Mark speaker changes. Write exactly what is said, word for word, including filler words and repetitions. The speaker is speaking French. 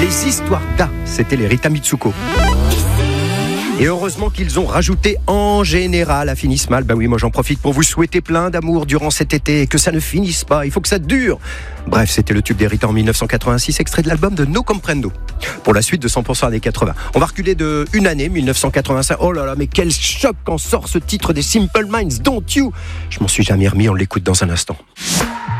Speaker 1: Les histoires d'A, c'était les Rita Mitsuko. Et heureusement qu'ils ont rajouté en général, à finisse mal. Ben oui, moi j'en profite pour vous souhaiter plein d'amour durant cet été et que ça ne finisse pas. Il faut que ça dure. Bref, c'était le tube des Rita en dix-neuf cent quatre-vingt-six, extrait de l'album de No Comprendo. Pour la suite de cent pour cent années quatre-vingts. On va reculer de une année, dix-neuf cent quatre-vingt-cinq. Oh là là, mais quel choc quand sort ce titre des Simple Minds, Don't You. Je m'en suis jamais remis, on l'écoute dans un instant.